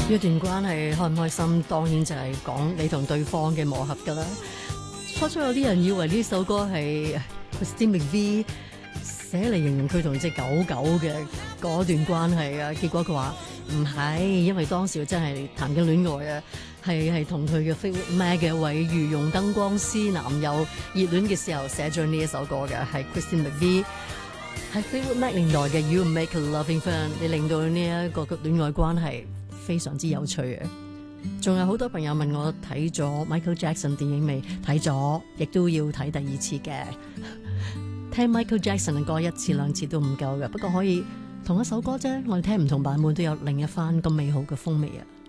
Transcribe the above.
一段關係開唔開心，當然就係講你同對方嘅磨合噶啦。初初有啲人以為呢首歌係 Christine McVie 寫嚟形容佢同隻狗狗嘅嗰段關係啊，結果佢話唔係，因為當時真係談緊戀愛啊，係同佢嘅 Fleetwood Mac 嘅一位御用燈光師男友熱戀嘅時候寫咗呢一首歌嘅，係 Christine McVie 喺 Fleetwood Mac 年代嘅 You Make a Loving Fun， 你令到呢一個戀愛關係非常之有趣嘅。仲有好多朋友問我睇咗 Michael Jackson 電影未？睇咗，亦都要睇第二次嘅。聽 Michael Jackson 嘅歌一次兩次都唔夠嘅，不過可以同一首歌啫，我哋聽唔同版本都有另一番咁美好嘅風味啊！